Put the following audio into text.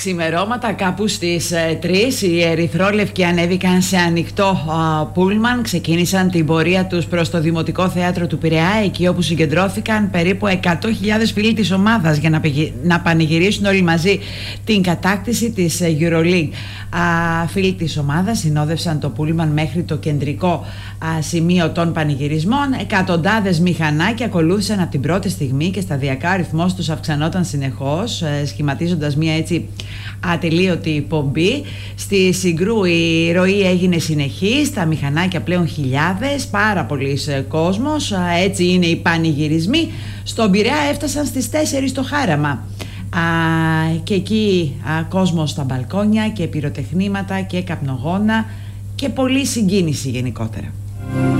Ξημερώματα κάπου στις 3 οι ερυθρόλευκοι ανέβηκαν σε ανοιχτό πούλμαν, ξεκίνησαν την πορεία τους προς το Δημοτικό Θέατρο του Πειραιά, εκεί όπου συγκεντρώθηκαν περίπου 100.000 φίλοι της ομάδας για να πανηγυρίσουν όλοι μαζί την κατάκτηση της EuroLeague. Φίλοι της ομάδας συνόδευσαν το πούλμαν μέχρι το κεντρικό σημείο των πανηγυρισμών. Εκατοντάδες μηχανάκια ακολούθησαν από την πρώτη στιγμή και σταδιακά ο αριθμός τους αυξανόταν συνεχώς, σχηματίζοντας μια έτσι ατελείωτη πομπή. Στη Συγκρού η ροή έγινε συνεχής, τα μηχανάκια πλέον χιλιάδες, πάρα πολλής κόσμος, έτσι είναι οι πανηγυρισμοί. Στον Πειραιά έφτασαν στις 4 το χάραμα. Και εκεί κόσμος στα μπαλκόνια και πυροτεχνήματα και καπνογόνα και πολλή συγκίνηση γενικότερα.